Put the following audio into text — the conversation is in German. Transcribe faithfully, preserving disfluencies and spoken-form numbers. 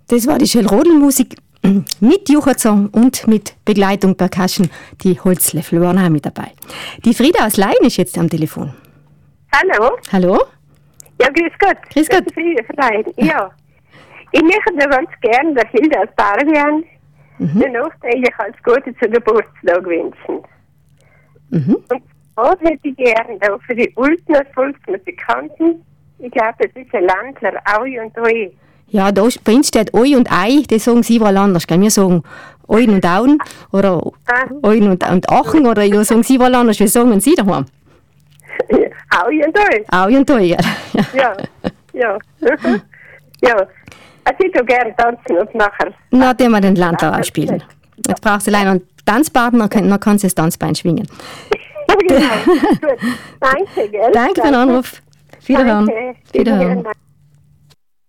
Das war die Schellrodelmusik mit Juchazong und mit Begleitung Percussion. Die Holzlöffel waren auch mit dabei. Die Frieda aus Lein ist jetzt am Telefon. Hallo? Hallo? Ja, grüß Gott. Grüß Gott. Frieda von Lein. Ja. Ich möchte nur ganz gerne der Hilde aus Barwian mhm. den nachträglich als Gute zu Geburtstag wünschen. Mhm. Und was hätte ich gerne auch für die Ultner Volksmusikanten? Ich glaube, das ist ein Landler, Aui und Oi. Ja, da bei uns steht Oi und Ei, das sagen sie überall anders. Gell? Wir sagen Oin und Auen oder ah. Oin und, und Achen oder ja, sagen sie überall anders. Wie sagen sie daheim? Aui und Oi. Aui und Oi, ja. Ja, ja. Ja. Also ich würde gerne tanzen und nachher... Na, den wir den Landler ausspielen. Jetzt brauchst du leider einen Tanzpartner, dann kannst du das Tanzbein schwingen. Genau. Gut. Danke, gell? Danke für den Anruf. Wiederhören. Danke. Wiederhören. Wiederhören.